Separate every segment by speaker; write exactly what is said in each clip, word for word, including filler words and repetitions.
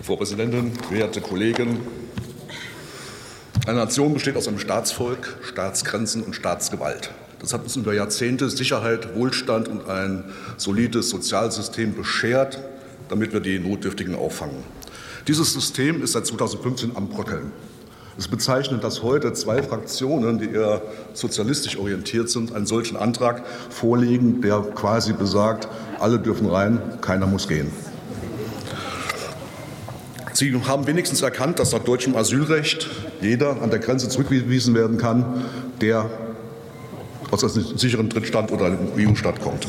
Speaker 1: Frau Präsidentin, werte Kollegen! Eine Nation besteht aus einem Staatsvolk, Staatsgrenzen und Staatsgewalt. Das hat uns über Jahrzehnte Sicherheit, Wohlstand und ein solides Sozialsystem beschert, damit wir die Notdürftigen auffangen. Dieses System ist seit zweitausendfünfzehn am Bröckeln. Es bezeichnet, dass heute zwei Fraktionen, die eher sozialistisch orientiert sind, einen solchen Antrag vorlegen, der quasi besagt, alle dürfen rein, keiner muss gehen. Sie haben wenigstens erkannt, dass nach deutschem Asylrecht jeder an der Grenze zurückgewiesen werden kann, der aus einem sicheren Drittstaat oder einem E U-Staat kommt.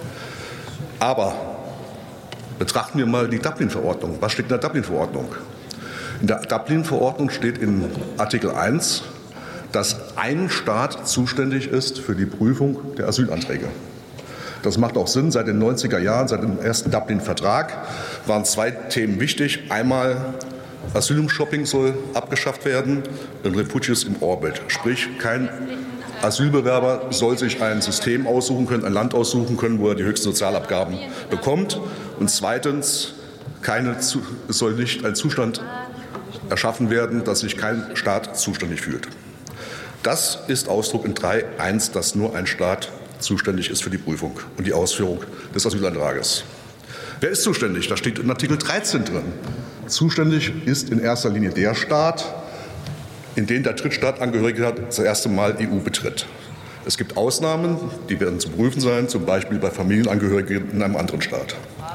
Speaker 1: Aber betrachten wir mal die Dublin-Verordnung. Was steht in der Dublin-Verordnung? In der Dublin-Verordnung steht in Artikel eins, dass ein Staat zuständig ist für die Prüfung der Asylanträge. Das macht auch Sinn. Seit den neunziger Jahren, seit dem ersten Dublin-Vertrag, waren zwei Themen wichtig. Einmal, Asylum-Shopping soll abgeschafft werden und Refugees in Orbit. Sprich, kein Asylbewerber soll sich ein System aussuchen können, ein Land aussuchen können, wo er die höchsten Sozialabgaben bekommt. Und zweitens, keine, es soll nicht ein Zustand erschaffen werden, dass sich kein Staat zuständig fühlt. Das ist Ausdruck in drei Punkt eins, dass nur ein Staat zuständig ist für die Prüfung und die Ausführung des Asylantrages. Wer ist zuständig? Das steht in Artikel dreizehn drin. Zuständig ist in erster Linie der Staat, in den der Drittstaatangehörige das erste Mal E U betritt. Es gibt Ausnahmen, die werden zu prüfen sein, zum Beispiel bei Familienangehörigen in einem anderen Staat.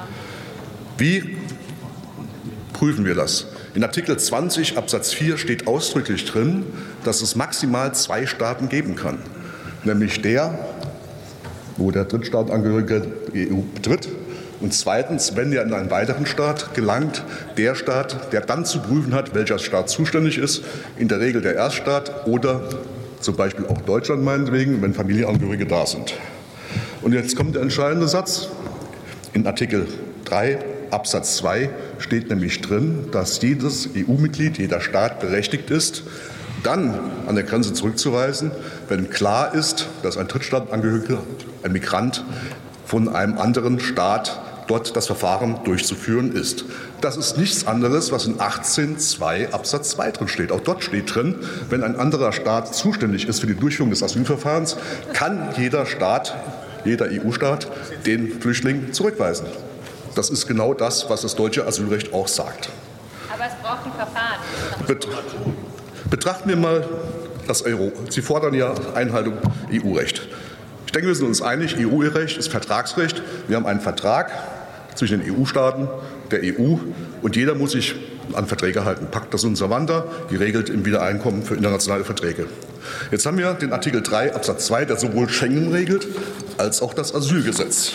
Speaker 1: Wie prüfen wir das? In Artikel zwanzig Absatz vier steht ausdrücklich drin, dass es maximal zwei Staaten geben kann, nämlich der, wo der Drittstaatangehörige die E U betritt, und zweitens, wenn er in einen weiteren Staat gelangt, der Staat, der dann zu prüfen hat, welcher Staat zuständig ist, in der Regel der Erststaat oder zum Beispiel auch Deutschland meinetwegen, wenn Familienangehörige da sind. Und jetzt kommt der entscheidende Satz. In Artikel drei Absatz zwei steht nämlich drin, dass jedes E U-Mitglied, jeder Staat berechtigt ist, dann an der Grenze zurückzuweisen, wenn klar ist, dass ein Drittstaatangehöriger, ein Migrant von einem anderen Staat dort das Verfahren durchzuführen ist. Das ist nichts anderes, was in achtzehn Absatz zwei Absatz zwei drin steht. Auch dort steht drin, wenn ein anderer Staat zuständig ist für die Durchführung des Asylverfahrens, kann jeder Staat, jeder E U-Staat den Flüchtling zurückweisen. Das ist genau das, was das deutsche Asylrecht auch sagt.
Speaker 2: Aber es braucht ein Verfahren.
Speaker 1: Bet- Betrachten wir mal das Euro. Sie fordern ja Einhaltung E U-Recht. Ich denke, wir sind uns einig, E U-Recht ist Vertragsrecht. Wir haben einen Vertrag zwischen den E U-Staaten, der E U, und jeder muss sich an Verträge halten. Pacta sunt servanda, geregelt im Wiedereinkommen für internationale Verträge. Jetzt haben wir den Artikel drei Absatz zwei, der sowohl Schengen regelt als auch das Asylgesetz.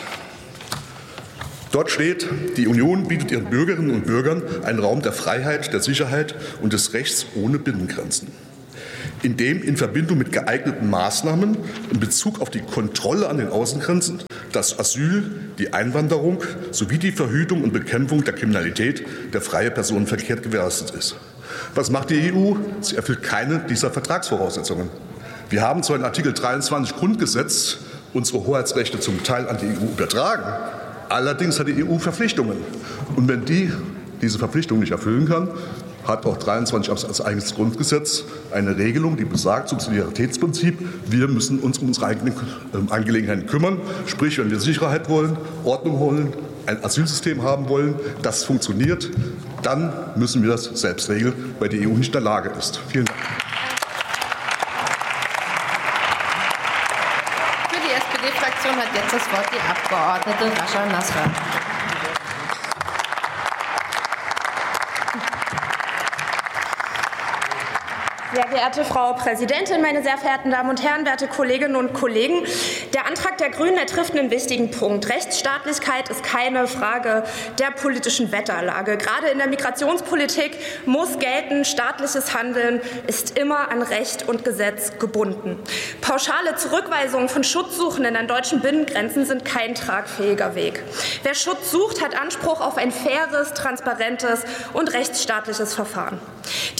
Speaker 1: Dort steht, die Union bietet ihren Bürgerinnen und Bürgern einen Raum der Freiheit, der Sicherheit und des Rechts ohne Binnengrenzen, in dem in Verbindung mit geeigneten Maßnahmen in Bezug auf die Kontrolle an den Außengrenzen, das Asyl, die Einwanderung sowie die Verhütung und Bekämpfung der Kriminalität, der freie Personenverkehr gewährleistet ist. Was macht die E U? Sie erfüllt keine dieser Vertragsvoraussetzungen. Wir haben zwar in Artikel dreiundzwanzig Grundgesetz unsere Hoheitsrechte zum Teil an die E U übertragen, allerdings hat die E U Verpflichtungen. Und wenn die diese Verpflichtungen nicht erfüllen kann, hat auch dreiundzwanzig als eigenes Grundgesetz eine Regelung, die besagt, Subsidiaritätsprinzip, wir müssen uns um unsere eigenen Angelegenheiten kümmern. Sprich, wenn wir Sicherheit wollen, Ordnung wollen, ein Asylsystem haben wollen, das funktioniert, dann müssen wir das selbst regeln, weil die E U nicht in der Lage ist. Vielen Dank.
Speaker 2: Für die S P D-Fraktion hat jetzt das Wort die Abgeordnete Rascha Nasra.
Speaker 3: Sehr geehrte Frau Präsidentin, meine sehr verehrten Damen und Herren, werte Kolleginnen und Kollegen! Der Antrag der Grünen, der trifft einen wichtigen Punkt. Rechtsstaatlichkeit ist keine Frage der politischen Wetterlage. Gerade in der Migrationspolitik muss gelten, staatliches Handeln ist immer an Recht und Gesetz gebunden. Pauschale Zurückweisungen von Schutzsuchenden an deutschen Binnengrenzen sind kein tragfähiger Weg. Wer Schutz sucht, hat Anspruch auf ein faires, transparentes und rechtsstaatliches Verfahren.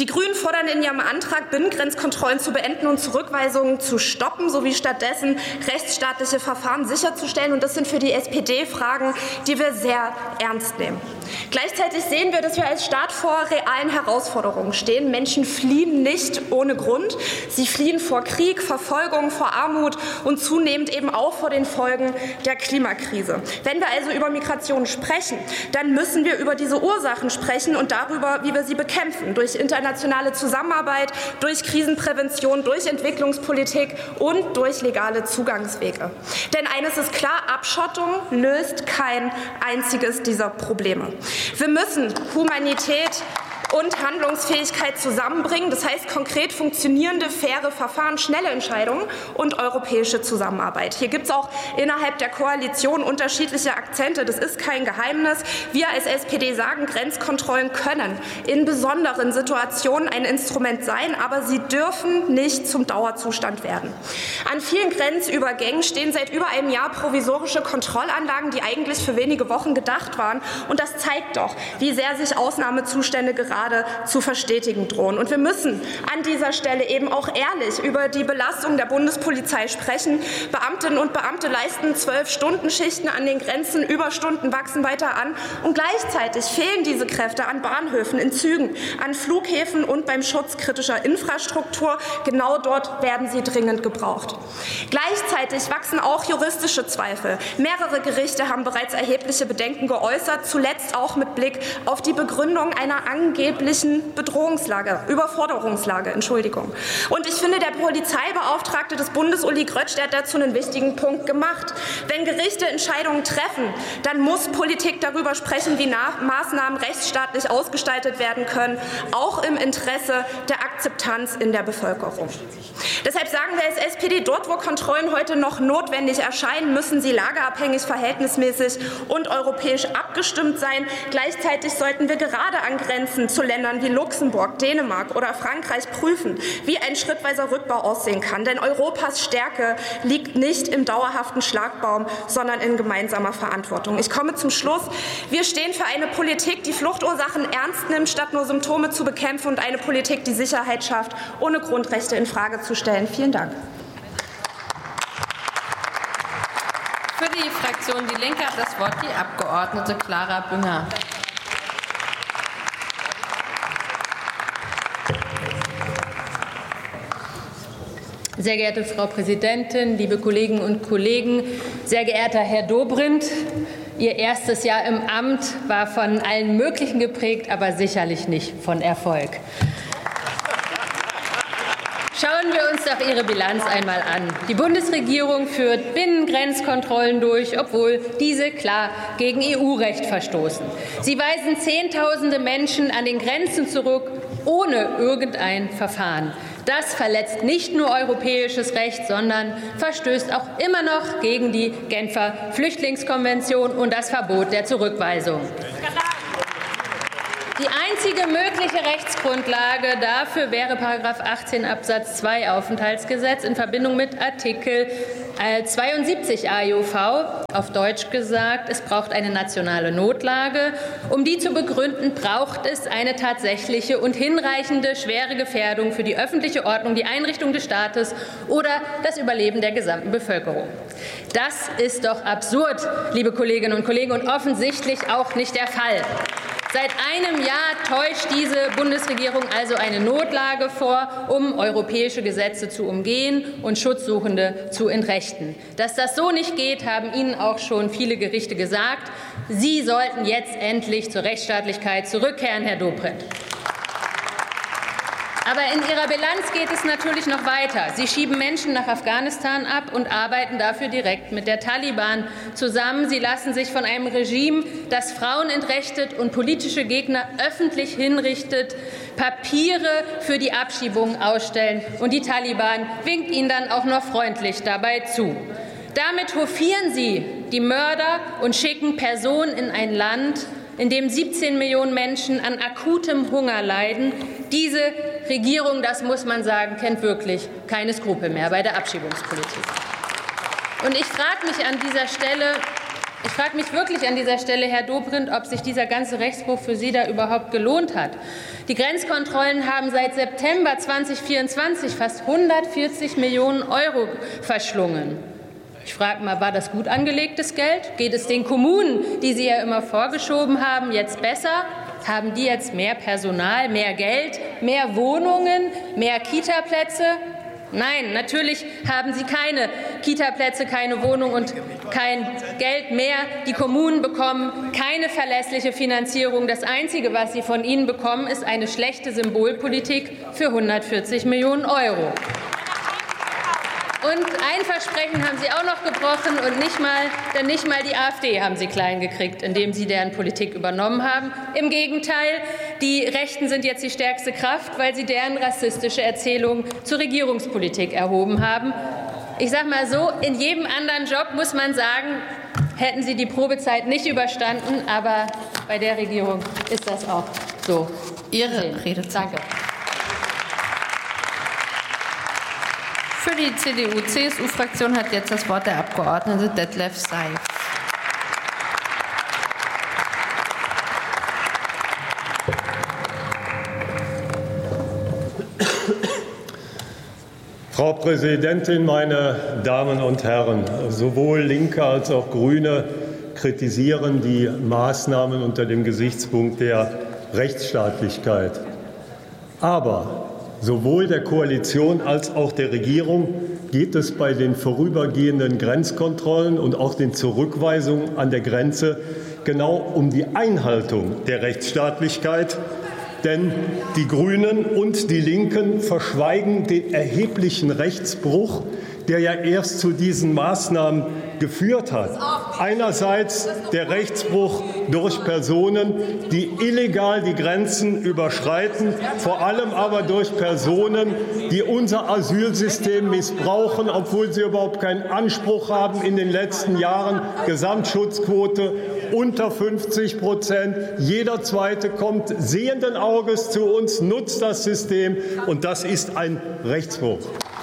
Speaker 3: Die Grünen fordern in ihrem Antrag, Binnengrenzkontrollen zu beenden und Zurückweisungen zu stoppen, sowie stattdessen rechtsstaatliche Verfahren sicherzustellen. Und das sind für die S P D Fragen, die wir sehr ernst nehmen. Gleichzeitig sehen wir, dass wir als Staat vor realen Herausforderungen stehen. Menschen fliehen nicht ohne Grund. Sie fliehen vor Krieg, Verfolgung, vor Armut und zunehmend eben auch vor den Folgen der Klimakrise. Wenn wir also über Migration sprechen, dann müssen wir über diese Ursachen sprechen und darüber, wie wir sie bekämpfen. Durch internationale Zusammenarbeit, durch Krisenprävention, durch Entwicklungspolitik und durch legale Zugangswege. Denn eines ist klar, Abschottung löst kein einziges dieser Probleme. Wir müssen Humanität und Handlungsfähigkeit zusammenbringen. Das heißt konkret funktionierende, faire Verfahren, schnelle Entscheidungen und europäische Zusammenarbeit. Hier gibt es auch innerhalb der Koalition unterschiedliche Akzente. Das ist kein Geheimnis. Wir als S P D sagen, Grenzkontrollen können in besonderen Situationen ein Instrument sein, aber sie dürfen nicht zum Dauerzustand werden. An vielen Grenzübergängen stehen seit über einem Jahr provisorische Kontrollanlagen, die eigentlich für wenige Wochen gedacht waren. Und das zeigt doch, wie sehr sich Ausnahmezustände gerade zu verstetigen drohen. Und wir müssen an dieser Stelle eben auch ehrlich über die Belastung der Bundespolizei sprechen. Beamtinnen und Beamte leisten Zwölf-Stunden-Schichten an den Grenzen, Überstunden wachsen weiter an und gleichzeitig fehlen diese Kräfte an Bahnhöfen, in Zügen, an Flughäfen und beim Schutz kritischer Infrastruktur. Genau dort werden sie dringend gebraucht. Gleichzeitig wachsen auch juristische Zweifel. Mehrere Gerichte haben bereits erhebliche Bedenken geäußert, zuletzt auch mit Blick auf die Begründung einer angeblichen Bedrohungslage, Überforderungslage, Entschuldigung. Und ich finde, der Polizeibeauftragte des Bundes, Uli Grötsch, der hat dazu einen wichtigen Punkt gemacht. Wenn Gerichte Entscheidungen treffen, dann muss Politik darüber sprechen, wie Maßnahmen rechtsstaatlich ausgestaltet werden können, auch im Interesse der Akzeptanz in der Bevölkerung. Deshalb sagen wir als S P D, dort, wo Kontrollen heute noch notwendig erscheinen, müssen sie lageabhängig, verhältnismäßig und europäisch abgestimmt sein. Gleichzeitig sollten wir gerade an Grenzen zu Ländern wie Luxemburg, Dänemark oder Frankreich prüfen, wie ein schrittweiser Rückbau aussehen kann. Denn Europas Stärke liegt nicht im dauerhaften Schlagbaum, sondern in gemeinsamer Verantwortung. Ich komme zum Schluss. Wir stehen für eine Politik, die Fluchtursachen ernst nimmt, statt nur Symptome zu bekämpfen, und eine Politik, die Sicherheit schafft, ohne Grundrechte in Frage zu stellen. Vielen Dank.
Speaker 2: Für die Fraktion Die Linke hat das Wort die Abgeordnete Clara Bünger.
Speaker 4: Sehr geehrte Frau Präsidentin, liebe Kolleginnen und Kollegen, sehr geehrter Herr Dobrindt, Ihr erstes Jahr im Amt war von allen Möglichen geprägt, aber sicherlich nicht von Erfolg. Schauen wir uns doch Ihre Bilanz einmal an. Die Bundesregierung führt Binnengrenzkontrollen durch, obwohl diese klar gegen E U-Recht verstoßen. Sie weisen Zehntausende Menschen an den Grenzen zurück, ohne irgendein Verfahren. Das verletzt nicht nur europäisches Recht, sondern verstößt auch immer noch gegen die Genfer Flüchtlingskonvention und das Verbot der Zurückweisung. Die einzige mögliche Rechtsgrundlage dafür wäre Paragraph achtzehn Absatz zwei Aufenthaltsgesetz in Verbindung mit Artikel zweiundsiebzig A E U V. Auf Deutsch gesagt, es braucht eine nationale Notlage. Um die zu begründen, braucht es eine tatsächliche und hinreichende schwere Gefährdung für die öffentliche Ordnung, die Einrichtung des Staates oder das Überleben der gesamten Bevölkerung. Das ist doch absurd, liebe Kolleginnen und Kollegen, und offensichtlich auch nicht der Fall. Seit einem Jahr täuscht diese Bundesregierung also eine Notlage vor, um europäische Gesetze zu umgehen und Schutzsuchende zu entrechten. Dass das so nicht geht, haben Ihnen auch schon viele Gerichte gesagt. Sie sollten jetzt endlich zur Rechtsstaatlichkeit zurückkehren, Herr Dobrindt. Aber in Ihrer Bilanz geht es natürlich noch weiter. Sie schieben Menschen nach Afghanistan ab und arbeiten dafür direkt mit der Taliban zusammen. Sie lassen sich von einem Regime, das Frauen entrechtet und politische Gegner öffentlich hinrichtet, Papiere für die Abschiebung ausstellen. Und die Taliban winkt Ihnen dann auch noch freundlich dabei zu. Damit hofieren Sie die Mörder und schicken Personen in ein Land, in dem siebzehn Millionen Menschen an akutem Hunger leiden. Diese Regierung, das muss man sagen, kennt wirklich keine Skrupel mehr bei der Abschiebungspolitik. Und ich frage mich an dieser Stelle, Ich frage mich wirklich an dieser Stelle, Herr Dobrindt, ob sich dieser ganze Rechtsbruch für Sie da überhaupt gelohnt hat. Die Grenzkontrollen haben seit September zweitausendvierundzwanzig fast hundertvierzig Millionen Euro verschlungen. Ich frage mal, war das gut angelegtes Geld? Geht es den Kommunen, die Sie ja immer vorgeschoben haben, jetzt besser? Haben die jetzt mehr Personal, mehr Geld, mehr Wohnungen, mehr Kitaplätze? Nein, natürlich haben sie keine Kitaplätze, keine Wohnung und kein Geld mehr. Die Kommunen bekommen keine verlässliche Finanzierung. Das Einzige, was sie von ihnen bekommen, ist eine schlechte Symbolpolitik für hundertvierzig Millionen Euro. Und ein Versprechen haben Sie auch noch gebrochen, und nicht mal, denn nicht mal die AfD haben Sie klein gekriegt, indem Sie deren Politik übernommen haben. Im Gegenteil, die Rechten sind jetzt die stärkste Kraft, weil Sie deren rassistische Erzählung zur Regierungspolitik erhoben haben. Ich sage mal so, in jedem anderen Job muss man sagen, hätten Sie die Probezeit nicht überstanden, aber bei der Regierung ist das auch so.
Speaker 2: Ihre Redezeit.
Speaker 4: Danke.
Speaker 2: Für die C D U C S U-Fraktion hat jetzt das Wort der Abgeordnete Detlef Seif.
Speaker 5: Frau Präsidentin, meine Damen und Herren! Sowohl Linke als auch Grüne kritisieren die Maßnahmen unter dem Gesichtspunkt der Rechtsstaatlichkeit. Aber sowohl der Koalition als auch der Regierung geht es bei den vorübergehenden Grenzkontrollen und auch den Zurückweisungen an der Grenze genau um die Einhaltung der Rechtsstaatlichkeit. Denn die Grünen und die Linken verschweigen den erheblichen Rechtsbruch, der ja erst zu diesen Maßnahmen geführt hat. Einerseits der Rechtsbruch durch Personen, die illegal die Grenzen überschreiten, vor allem aber durch Personen, die unser Asylsystem missbrauchen, obwohl sie überhaupt keinen Anspruch haben. In den letzten Jahren Gesamtschutzquote unter fünfzig Prozent. Jeder Zweite kommt sehenden Auges zu uns, nutzt das System, und das ist ein Rechtsbruch.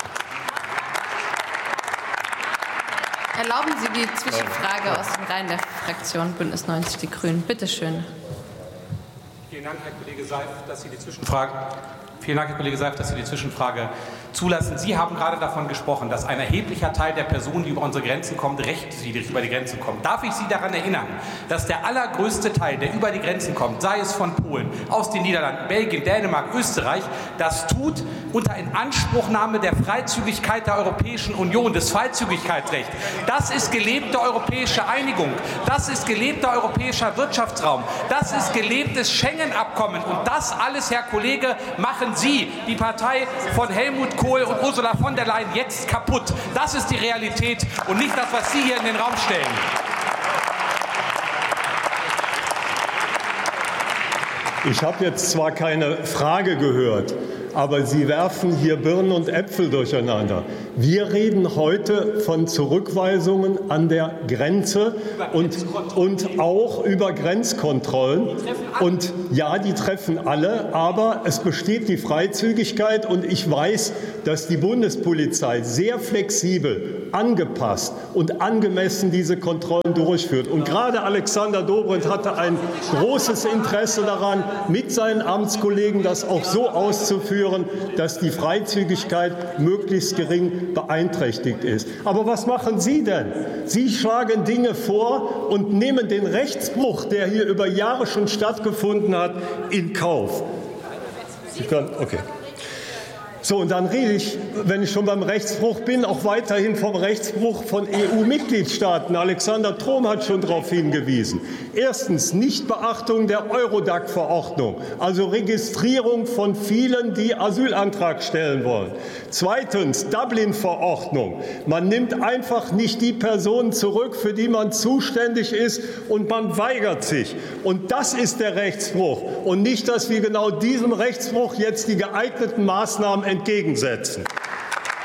Speaker 2: Erlauben Sie die Zwischenfrage aus den Reihen der Fraktion Bündnis neunzig Die Grünen. Bitte schön.
Speaker 6: Vielen Dank, Herr Kollege Seif, dass Sie die Zwischenfrage, vielen Dank, Herr Kollege Seif, dass Sie die Zwischenfrage zulassen. Sie haben gerade davon gesprochen, dass ein erheblicher Teil der Personen, die über unsere Grenzen kommen, rechtswidrig über die Grenzen kommen. Darf ich Sie daran erinnern, dass der allergrößte Teil, der über die Grenzen kommt, sei es von Polen, aus den Niederlanden, Belgien, Dänemark, Österreich, das tut unter Inanspruchnahme der Freizügigkeit der Europäischen Union, des Freizügigkeitsrechts. Das ist gelebte europäische Einigung. Das ist gelebter europäischer Wirtschaftsraum. Das ist gelebtes Schengen-Abkommen. Und das alles, Herr Kollege, machen Sie, die Partei von Helmut Kohl und Ursula von der Leyen, jetzt kaputt. Das ist die Realität und nicht das, was Sie hier in den Raum stellen.
Speaker 5: Ich habe jetzt zwar keine Frage gehört, aber Sie werfen hier Birnen und Äpfel durcheinander. Wir reden heute von Zurückweisungen an der Grenze und, und auch über Grenzkontrollen. Und ja, die treffen alle, aber es besteht die Freizügigkeit, und ich weiß, dass die Bundespolizei sehr flexibel, angepasst und angemessen diese Kontrollen durchführt. Und gerade Alexander Dobrindt hatte ein großes Interesse daran, mit seinen Amtskollegen das auch so auszuführen, dass die Freizügigkeit möglichst gering beeinträchtigt ist. Aber was machen Sie denn? Sie schlagen Dinge vor und nehmen den Rechtsbruch, der hier über Jahre schon stattgefunden hat, in Kauf. Sie können, okay. So, und dann rede ich, wenn ich schon beim Rechtsbruch bin, auch weiterhin vom Rechtsbruch von E U-Mitgliedstaaten. Alexander Trom hat schon darauf hingewiesen. Erstens Nichtbeachtung der Eurodac-Verordnung, also Registrierung von vielen, die Asylantrag stellen wollen. Zweitens Dublin-Verordnung. Man nimmt einfach nicht die Personen zurück, für die man zuständig ist, und man weigert sich. Und das ist der Rechtsbruch. Und nicht, dass wir genau diesem Rechtsbruch jetzt die geeigneten Maßnahmen entgegensetzen.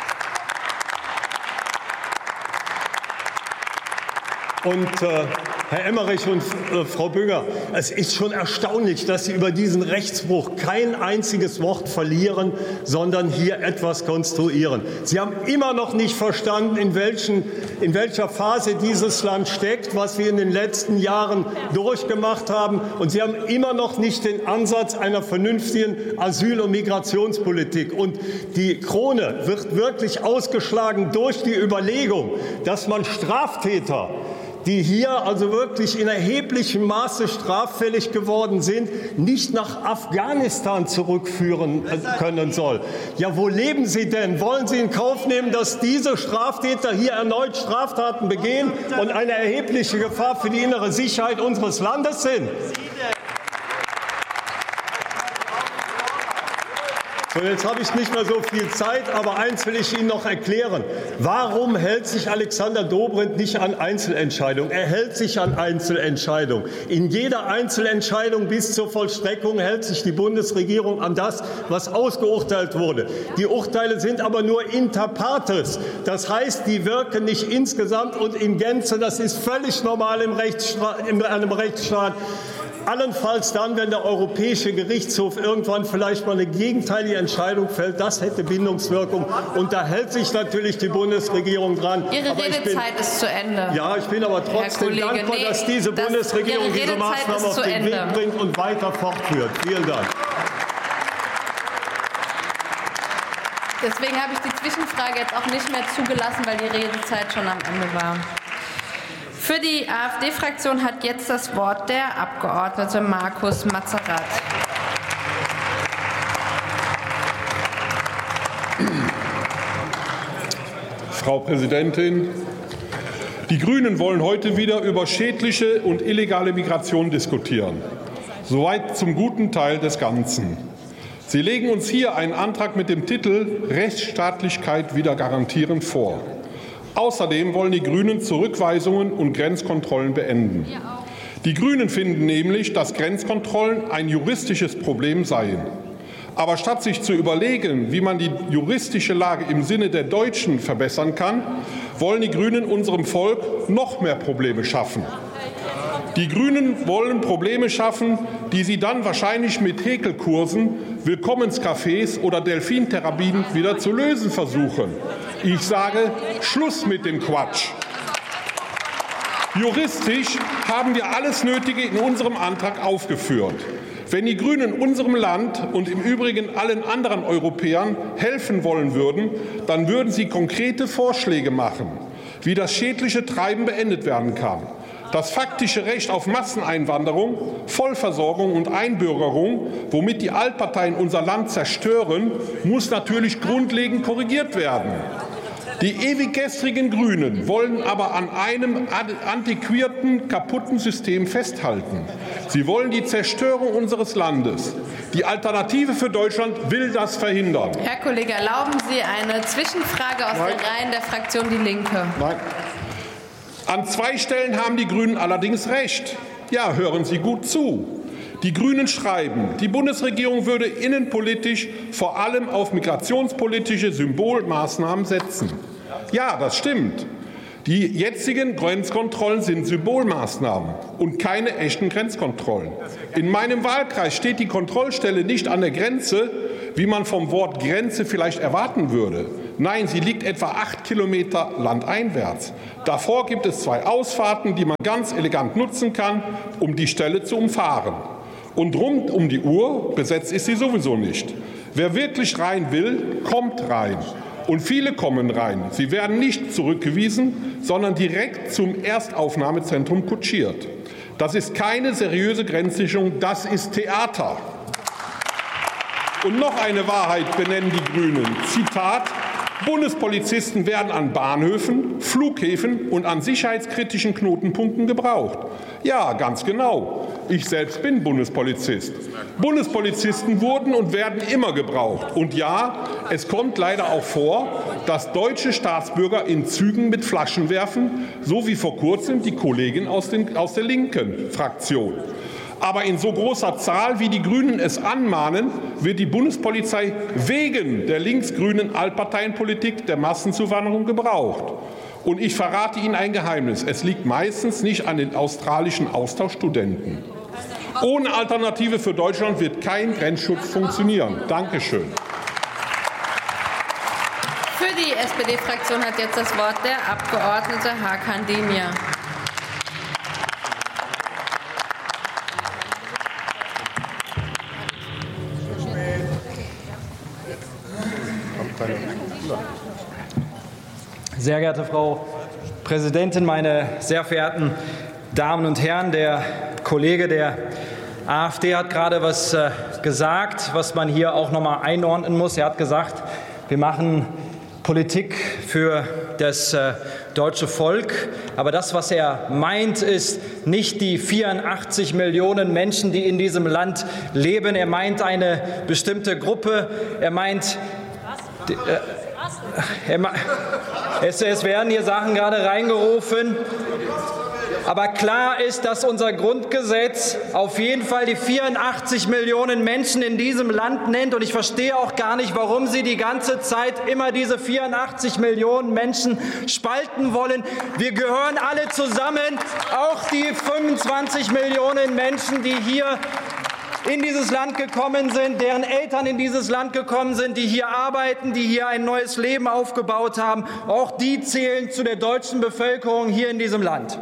Speaker 5: Und äh, Herr Emmerich und äh, Frau Bünger, es ist schon erstaunlich, dass Sie über diesen Rechtsbruch kein einziges Wort verlieren, sondern hier etwas konstruieren. Sie haben immer noch nicht verstanden, in, welchen, in welcher Phase dieses Land steckt, was wir in den letzten Jahren durchgemacht haben. Und Sie haben immer noch nicht den Ansatz einer vernünftigen Asyl- und Migrationspolitik. Und die Krone wird wirklich ausgeschlagen durch die Überlegung, dass man Straftäter, die hier also wirklich in erheblichem Maße straffällig geworden sind, nicht nach Afghanistan zurückführen können soll. Ja, wo leben Sie denn? Wollen Sie in Kauf nehmen, dass diese Straftäter hier erneut Straftaten begehen und eine erhebliche Gefahr für die innere Sicherheit unseres Landes sind? So, jetzt habe ich nicht mehr so viel Zeit, aber eins will ich Ihnen noch erklären. Warum hält sich Alexander Dobrindt nicht an Einzelentscheidungen? Er hält sich an Einzelentscheidungen. In jeder Einzelentscheidung bis zur Vollstreckung hält sich die Bundesregierung an das, was ausgeurteilt wurde. Die Urteile sind aber nur inter partes. Das heißt, die wirken nicht insgesamt und in Gänze. Das ist völlig normal im Rechtsstaat, in einem Rechtsstaat. Allenfalls dann, wenn der Europäische Gerichtshof irgendwann vielleicht mal eine gegenteilige Entscheidung fällt. Das hätte Bindungswirkung. Und da hält sich natürlich die Bundesregierung dran.
Speaker 2: Ihre aber Redezeit bin, ist zu Ende.
Speaker 5: Ja, ich bin aber trotzdem Kollege, dankbar, nee, dass diese das, Bundesregierung diese Maßnahmen auf den Ende. Weg bringt und weiter fortführt. Vielen Dank.
Speaker 2: Deswegen habe ich die Zwischenfrage jetzt auch nicht mehr zugelassen, weil die Redezeit schon am Ende war. Für die AfD-Fraktion hat jetzt das Wort der Abgeordnete Markus Matzerath.
Speaker 7: Frau Präsidentin, die Grünen wollen heute wieder über schädliche und illegale Migration diskutieren. Soweit zum guten Teil des Ganzen. Sie legen uns hier einen Antrag mit dem Titel Rechtsstaatlichkeit wieder garantieren vor. Außerdem wollen die Grünen Zurückweisungen und Grenzkontrollen beenden. Die Grünen finden nämlich, dass Grenzkontrollen ein juristisches Problem seien. Aber statt sich zu überlegen, wie man die juristische Lage im Sinne der Deutschen verbessern kann, wollen die Grünen unserem Volk noch mehr Probleme schaffen. Die Grünen wollen Probleme schaffen, die sie dann wahrscheinlich mit Häkelkursen, Willkommenscafés oder Delfintherapien wieder zu lösen versuchen. Ich sage, Schluss mit dem Quatsch. Juristisch haben wir alles Nötige in unserem Antrag aufgeführt. Wenn die Grünen unserem Land und im Übrigen allen anderen Europäern helfen wollen würden, dann würden sie konkrete Vorschläge machen, wie das schädliche Treiben beendet werden kann. Das faktische Recht auf Masseneinwanderung, Vollversorgung und Einbürgerung, womit die Altparteien unser Land zerstören, muss natürlich grundlegend korrigiert werden. Die ewiggestrigen Grünen wollen aber an einem antiquierten, kaputten System festhalten. Sie wollen die Zerstörung unseres Landes. Die Alternative für Deutschland will das verhindern.
Speaker 2: Herr Kollege, erlauben Sie eine Zwischenfrage aus Nein. den Reihen der Fraktion Die Linke?
Speaker 7: Nein. An zwei Stellen haben die Grünen allerdings recht. Ja, hören Sie gut zu. Die Grünen schreiben, die Bundesregierung würde innenpolitisch vor allem auf migrationspolitische Symbolmaßnahmen setzen. Ja, das stimmt. Die jetzigen Grenzkontrollen sind Symbolmaßnahmen und keine echten Grenzkontrollen. In meinem Wahlkreis steht die Kontrollstelle nicht an der Grenze, wie man vom Wort Grenze vielleicht erwarten würde. Nein, sie liegt etwa acht Kilometer landeinwärts. Davor gibt es zwei Ausfahrten, die man ganz elegant nutzen kann, um die Stelle zu umfahren. Und rund um die Uhr besetzt ist sie sowieso nicht. Wer wirklich rein will, kommt rein. Und viele kommen rein. Sie werden nicht zurückgewiesen, sondern direkt zum Erstaufnahmezentrum kutschiert. Das ist keine seriöse Grenzsicherung, das ist Theater. Und noch eine Wahrheit benennen die Grünen. Zitat: Bundespolizisten werden an Bahnhöfen, Flughäfen und an sicherheitskritischen Knotenpunkten gebraucht. Ja, ganz genau. Ich selbst bin Bundespolizist. Bundespolizisten wurden und werden immer gebraucht. Und ja, es kommt leider auch vor, dass deutsche Staatsbürger in Zügen mit Flaschen werfen, so wie vor kurzem die Kollegin aus, den, aus der linken Fraktion. Aber in so großer Zahl, wie die Grünen es anmahnen, wird die Bundespolizei wegen der linksgrünen Altparteienpolitik der Massenzuwanderung gebraucht. Und ich verrate Ihnen ein Geheimnis. Es liegt meistens nicht an den australischen Austauschstudenten. Ohne Alternative für Deutschland wird kein Grenzschutz funktionieren. Dankeschön.
Speaker 2: Für die S P D-Fraktion hat jetzt das Wort der Abgeordnete Hakan Demir.
Speaker 8: Sehr geehrte Frau Präsidentin, meine sehr verehrten Damen und Herren! Der Kollege der AfD hat gerade etwas gesagt, was man hier auch noch mal einordnen muss. Er hat gesagt, wir machen Politik für das deutsche Volk. Aber das, was er meint, ist nicht die vierundachtzig Millionen Menschen, die in diesem Land leben. Er meint eine bestimmte Gruppe. Er meint die, äh, er, es, es werden hier Sachen gerade reingerufen. Aber klar ist, dass unser Grundgesetz auf jeden Fall die vierundachtzig Millionen Menschen in diesem Land nennt. Und ich verstehe auch gar nicht, warum Sie die ganze Zeit immer diese vierundachtzig Millionen Menschen spalten wollen. Wir gehören alle zusammen, auch die fünfundzwanzig Millionen Menschen, die hier in dieses Land gekommen sind, deren Eltern in dieses Land gekommen sind, die hier arbeiten, die hier ein neues Leben aufgebaut haben. Auch die zählen zu der deutschen Bevölkerung hier in diesem Land.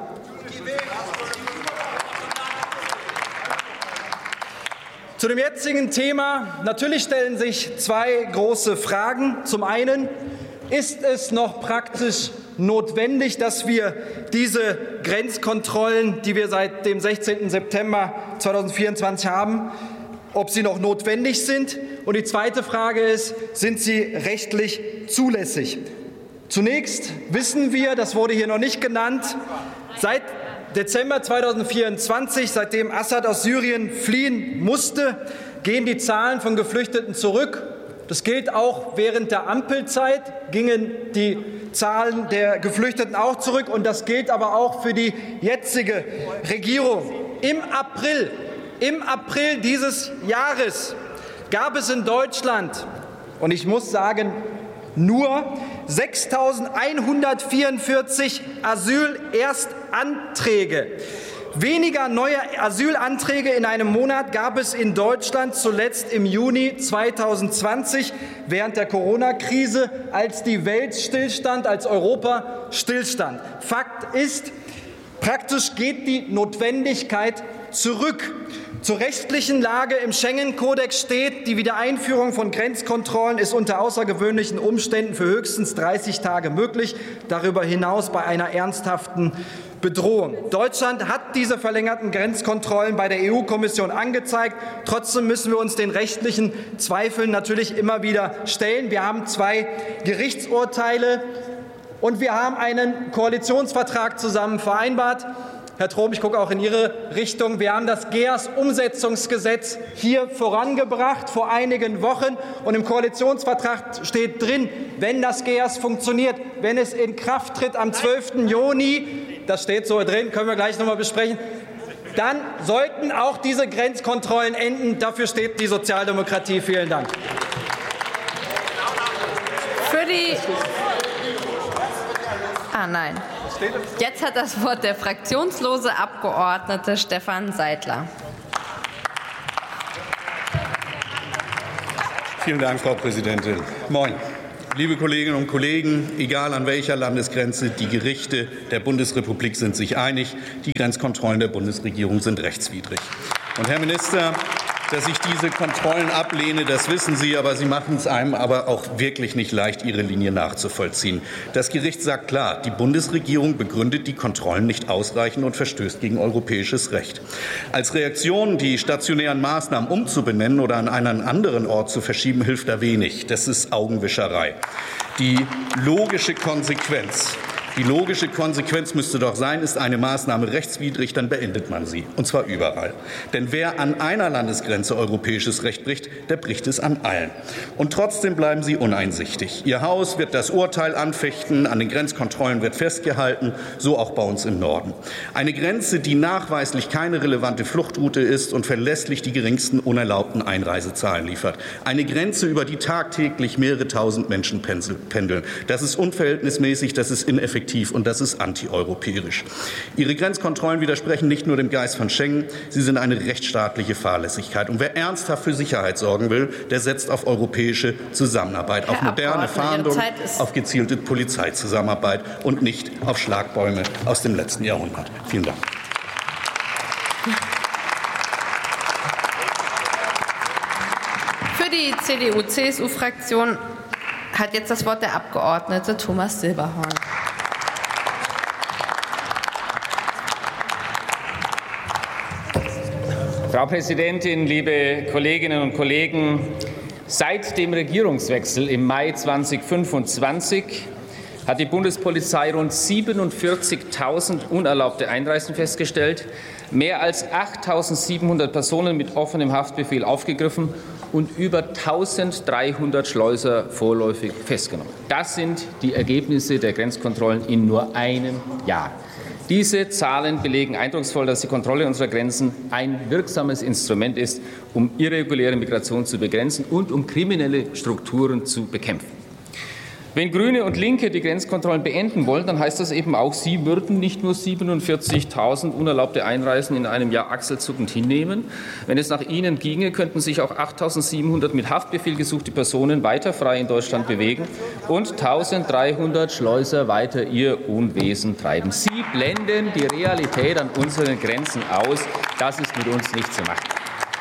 Speaker 8: Zu dem jetzigen Thema. Natürlich stellen sich zwei große Fragen. Zum einen, ist es noch praktisch notwendig, dass wir diese Grenzkontrollen, die wir seit dem sechzehnten September zweitausendvierundzwanzig haben, ob sie noch notwendig sind? Und die zweite Frage ist, sind sie rechtlich zulässig? Zunächst wissen wir, das wurde hier noch nicht genannt, seit Dezember zweitausendvierundzwanzig, seitdem Assad aus Syrien fliehen musste, gehen die Zahlen von Geflüchteten zurück. Das gilt auch während der Ampelzeit, gingen die Zahlen der Geflüchteten auch zurück. Und das gilt aber auch für die jetzige Regierung. Im April, im April dieses Jahres gab es in Deutschland, und ich muss sagen, nur sechstausendeinhundertvierundvierzig Asylerstanträge. Weniger neue Asylanträge in einem Monat gab es in Deutschland zuletzt im Juni zweitausendzwanzig während der Corona-Krise, als die Welt stillstand, als Europa stillstand. Fakt ist, praktisch geht die Notwendigkeit zurück. Zur rechtlichen Lage im Schengen-Kodex steht, die Wiedereinführung von Grenzkontrollen ist unter außergewöhnlichen Umständen für höchstens dreißig Tage möglich, darüber hinaus bei einer ernsthaften Bedrohung. Deutschland hat diese verlängerten Grenzkontrollen bei der E U-Kommission angezeigt. Trotzdem müssen wir uns den rechtlichen Zweifeln natürlich immer wieder stellen. Wir haben zwei Gerichtsurteile und wir haben einen Koalitionsvertrag zusammen vereinbart. Herr Trom, ich gucke auch in Ihre Richtung. Wir haben das G E A S-Umsetzungsgesetz hier vorangebracht vor einigen Wochen. Und im Koalitionsvertrag steht drin, wenn das G E A S funktioniert, wenn es in Kraft tritt am zwölften Juni, das steht so drin, können wir gleich noch mal besprechen, dann sollten auch diese Grenzkontrollen enden. Dafür steht die Sozialdemokratie. Vielen Dank.
Speaker 2: Für die Ah, nein. Jetzt hat das Wort der fraktionslose Abgeordnete Stefan Seidler.
Speaker 9: Vielen Dank, Frau Präsidentin. Moin. Liebe Kolleginnen und Kollegen, egal an welcher Landesgrenze, die Gerichte der Bundesrepublik sind sich einig, die Grenzkontrollen der Bundesregierung sind rechtswidrig. Und Herr Minister, dass ich diese Kontrollen ablehne, das wissen Sie, aber Sie machen es einem aber auch wirklich nicht leicht, Ihre Linie nachzuvollziehen. Das Gericht sagt klar, die Bundesregierung begründet die Kontrollen nicht ausreichend und verstößt gegen europäisches Recht. Als Reaktion, die stationären Maßnahmen umzubenennen oder an einen anderen Ort zu verschieben, hilft da wenig. Das ist Augenwischerei. Die logische Konsequenz Die logische Konsequenz müsste doch sein, ist eine Maßnahme rechtswidrig, dann beendet man sie, und zwar überall. Denn wer an einer Landesgrenze europäisches Recht bricht, der bricht es an allen. Und trotzdem bleiben Sie uneinsichtig. Ihr Haus wird das Urteil anfechten, an den Grenzkontrollen wird festgehalten, so auch bei uns im Norden. Eine Grenze, die nachweislich keine relevante Fluchtroute ist und verlässlich die geringsten unerlaubten Einreisezahlen liefert. Eine Grenze, über die tagtäglich mehrere tausend Menschen pendeln. Das ist unverhältnismäßig, das ist ineffektiv. ineffektiv und das ist antieuropäisch. Ihre Grenzkontrollen widersprechen nicht nur dem Geist von Schengen, sie sind eine rechtsstaatliche Fahrlässigkeit. Und wer ernsthaft für Sicherheit sorgen will, der setzt auf europäische Zusammenarbeit, auf moderne Fahndung, auf gezielte Polizeizusammenarbeit und nicht auf Schlagbäume aus dem letzten Jahrhundert. Vielen Dank.
Speaker 2: Für die C D U C S U-Fraktion hat jetzt das Wort der Abgeordnete Thomas Silberhorn.
Speaker 10: Frau Präsidentin, liebe Kolleginnen und Kollegen! Seit dem Regierungswechsel im Mai zweitausendfünfundzwanzig hat die Bundespolizei rund siebenundvierzigtausend unerlaubte Einreisen festgestellt, mehr als achttausendsiebenhundert Personen mit offenem Haftbefehl aufgegriffen und über eintausenddreihundert Schleuser vorläufig festgenommen. Das sind die Ergebnisse der Grenzkontrollen in nur einem Jahr. Diese Zahlen belegen eindrucksvoll, dass die Kontrolle unserer Grenzen ein wirksames Instrument ist, um irreguläre Migration zu begrenzen und um kriminelle Strukturen zu bekämpfen. Wenn Grüne und Linke die Grenzkontrollen beenden wollen, dann heißt das eben auch, sie würden nicht nur siebenundvierzigtausend unerlaubte Einreisen in einem Jahr achselzuckend hinnehmen. Wenn es nach ihnen ginge, könnten sich auch achttausendsiebenhundert mit Haftbefehl gesuchte Personen weiter frei in Deutschland bewegen und eintausenddreihundert Schleuser weiter ihr Unwesen treiben. Sie blenden die Realität an unseren Grenzen aus. Das ist mit uns nicht zu machen.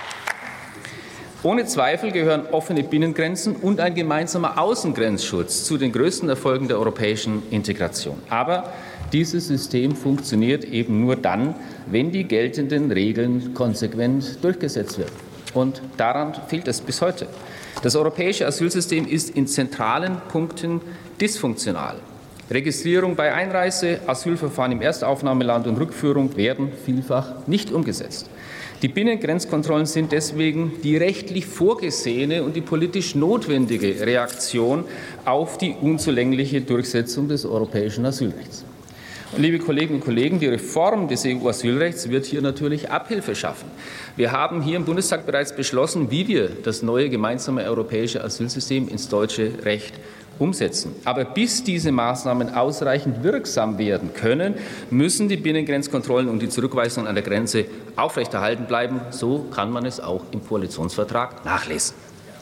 Speaker 10: Ohne Zweifel gehören offene Binnengrenzen und ein gemeinsamer Außengrenzschutz zu den größten Erfolgen der europäischen Integration. Aber dieses System funktioniert eben nur dann, wenn die geltenden Regeln konsequent durchgesetzt werden. Und daran fehlt es bis heute. Das europäische Asylsystem ist in zentralen Punkten dysfunktional. Registrierung bei Einreise, Asylverfahren im Erstaufnahmeland und Rückführung werden vielfach nicht umgesetzt. Die Binnengrenzkontrollen sind deswegen die rechtlich vorgesehene und die politisch notwendige Reaktion auf die unzulängliche Durchsetzung des europäischen Asylrechts. Und liebe Kolleginnen und Kollegen, die Reform des E U-Asylrechts wird hier natürlich Abhilfe schaffen. Wir haben hier im Bundestag bereits beschlossen, wie wir das neue gemeinsame europäische Asylsystem ins deutsche Recht umsetzen. Aber bis diese Maßnahmen ausreichend wirksam werden können, müssen die Binnengrenzkontrollen und die Zurückweisungen an der Grenze aufrechterhalten bleiben. So kann man es auch im Koalitionsvertrag nachlesen.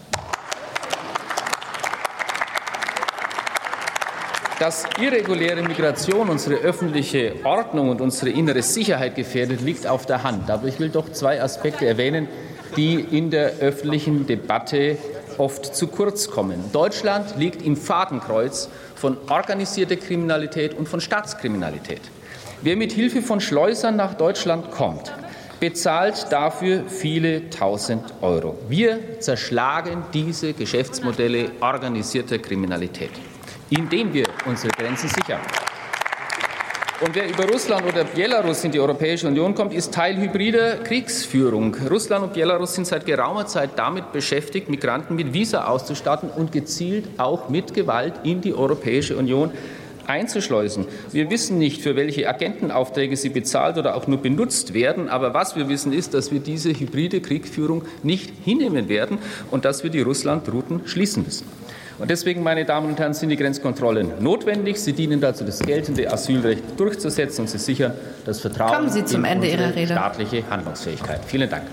Speaker 10: Dass irreguläre Migration unsere öffentliche Ordnung und unsere innere Sicherheit gefährdet, liegt auf der Hand. Aber ich will doch zwei Aspekte erwähnen, die in der öffentlichen Debatte oft zu kurz kommen. Deutschland liegt im Fadenkreuz von organisierter Kriminalität und von Staatskriminalität. Wer mit Hilfe von Schleusern nach Deutschland kommt, bezahlt dafür viele tausend Euro. Wir zerschlagen diese Geschäftsmodelle organisierter Kriminalität, indem wir unsere Grenzen sichern. Und wer über Russland oder Belarus in die Europäische Union kommt, ist Teil hybrider Kriegsführung. Russland und Belarus sind seit geraumer Zeit damit beschäftigt, Migranten mit Visa auszustatten und gezielt auch mit Gewalt in die Europäische Union einzuschleusen. Wir wissen nicht, für welche Agentenaufträge sie bezahlt oder auch nur benutzt werden. Aber was wir wissen, ist, dass wir diese hybride Kriegsführung nicht hinnehmen werden und dass wir die Russland-Routen schließen müssen. Und deswegen, meine Damen und Herren, sind die Grenzkontrollen notwendig. Sie dienen dazu, das geltende Asylrecht durchzusetzen und sie sichern das Vertrauen
Speaker 2: Kommen Sie zum
Speaker 10: in
Speaker 2: Ende
Speaker 10: unsere
Speaker 2: Ihrer Rede.
Speaker 10: staatliche Handlungsfähigkeit. Vielen Dank.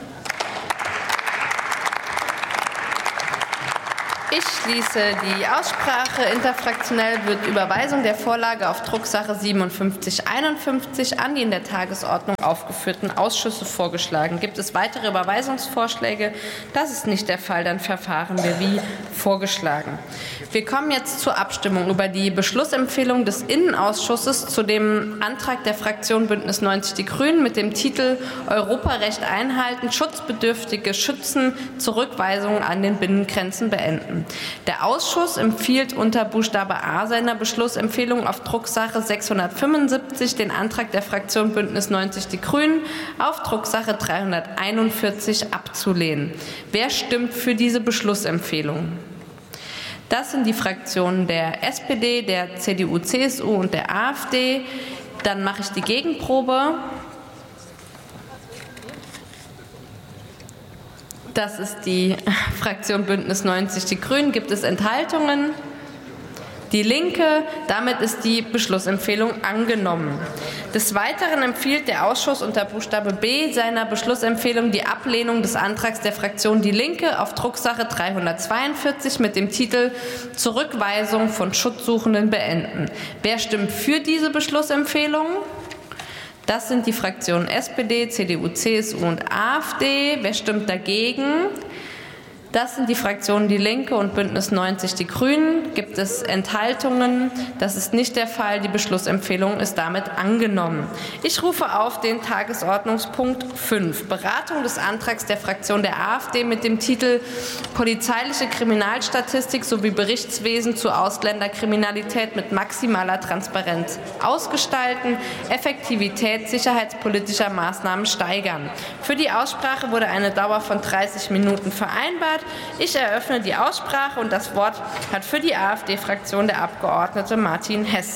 Speaker 2: Ich schließe die Aussprache. Interfraktionell wird Überweisung der Vorlage auf Drucksache siebenundfünfzig einundfünfzig an die in der Tagesordnung aufgeführten Ausschüsse vorgeschlagen. Gibt es weitere Überweisungsvorschläge? Das ist nicht der Fall. Dann verfahren wir wie vorgeschlagen. Wir kommen jetzt zur Abstimmung über die Beschlussempfehlung des Innenausschusses zu dem Antrag der Fraktion Bündnis neunzig Die Grünen mit dem Titel Europarecht einhalten, Schutzbedürftige schützen, Zurückweisungen an den Binnengrenzen beenden. Der Ausschuss empfiehlt unter Buchstabe A seiner Beschlussempfehlung auf Drucksache sechshundertfünfundsiebzig den Antrag der Fraktion Bündnis neunzig Die Grünen auf Drucksache dreihunderteinundvierzig abzulehnen. Wer stimmt für diese Beschlussempfehlung? Das sind die Fraktionen der S P D, der C D U C S U und der AfD. Dann mache ich die Gegenprobe. Das ist die Fraktion Bündnis neunzig Die Grünen. Gibt es Enthaltungen? Die Linke. Damit ist die Beschlussempfehlung angenommen. Des Weiteren empfiehlt der Ausschuss unter Buchstabe B seiner Beschlussempfehlung die Ablehnung des Antrags der Fraktion Die Linke auf Drucksache dreihundertzweiundvierzig mit dem Titel Zurückweisung von Schutzsuchenden beenden. Wer stimmt für diese Beschlussempfehlung? Das sind die Fraktionen S P D, C D U, C S U und AfD. Wer stimmt dagegen? Das sind die Fraktionen Die Linke und Bündnis neunzig Die Grünen. Gibt es Enthaltungen? Das ist nicht der Fall. Die Beschlussempfehlung ist damit angenommen. Ich rufe auf den Tagesordnungspunkt fünf. Beratung des Antrags der Fraktion der AfD mit dem Titel Polizeiliche Kriminalstatistik sowie Berichtswesen zu Ausländerkriminalität mit maximaler Transparenz ausgestalten, Effektivität sicherheitspolitischer Maßnahmen steigern. Für die Aussprache wurde eine Dauer von dreißig Minuten vereinbart. Ich eröffne die Aussprache und das Wort hat für die AfD-Fraktion der Abgeordnete Martin Hess.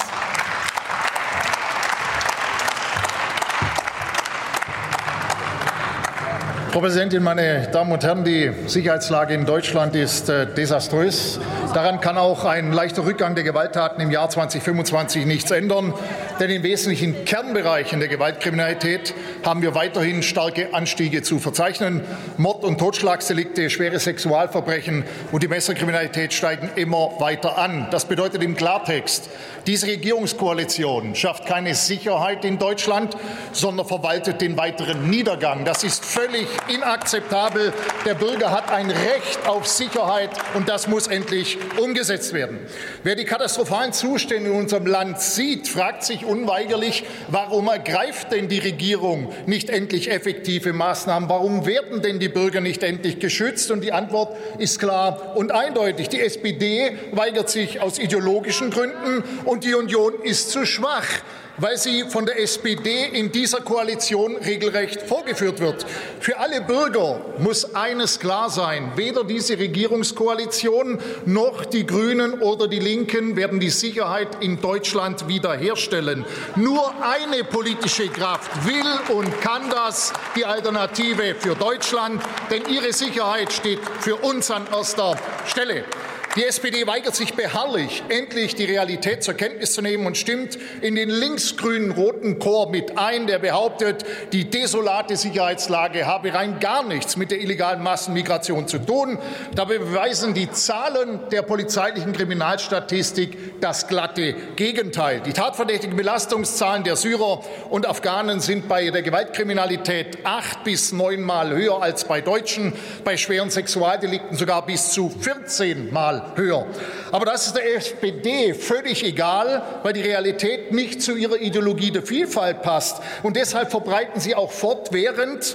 Speaker 11: Frau Präsidentin, meine Damen und Herren! Die Sicherheitslage in Deutschland ist äh, desaströs. Daran kann auch ein leichter Rückgang der Gewalttaten im Jahr zweitausendfünfundzwanzig nichts ändern. Denn in wesentlichen Kernbereichen der Gewaltkriminalität haben wir weiterhin starke Anstiege zu verzeichnen. Mord- und Totschlagsdelikte, schwere Sexualverbrechen und die Messerkriminalität steigen immer weiter an. Das bedeutet im Klartext, diese Regierungskoalition schafft keine Sicherheit in Deutschland, sondern verwaltet den weiteren Niedergang. Das ist völlig inakzeptabel. Der Bürger hat ein Recht auf Sicherheit, und das muss endlich umgesetzt werden. Wer die katastrophalen Zustände in unserem Land sieht, fragt sich unweigerlich, warum ergreift denn die Regierung nicht endlich effektive Maßnahmen? Warum werden denn die Bürger nicht endlich geschützt? Und die Antwort ist klar und eindeutig. Die S P D weigert sich aus ideologischen Gründen, und die Union ist zu schwach, weil sie von der S P D in dieser Koalition regelrecht vorgeführt wird. Für alle Bürger muss eines klar sein: Weder diese Regierungskoalition noch die Grünen oder die Linken werden die Sicherheit in Deutschland wiederherstellen. Nur eine politische Kraft will und kann das, die Alternative für Deutschland, denn ihre Sicherheit steht für uns an erster Stelle. Die S P D weigert sich beharrlich, endlich die Realität zur Kenntnis zu nehmen und stimmt in den linksgrünen roten Chor mit ein, der behauptet, die desolate Sicherheitslage habe rein gar nichts mit der illegalen Massenmigration zu tun. Dabei beweisen die Zahlen der polizeilichen Kriminalstatistik das glatte Gegenteil. Die tatverdächtigen Belastungszahlen der Syrer und Afghanen sind bei der Gewaltkriminalität acht bis neunmal höher als bei Deutschen, bei schweren Sexualdelikten sogar bis zu vierzehn Mal höher. Aber das ist der S P D völlig egal, weil die Realität nicht zu ihrer Ideologie der Vielfalt passt. Und deshalb verbreiten sie auch fortwährend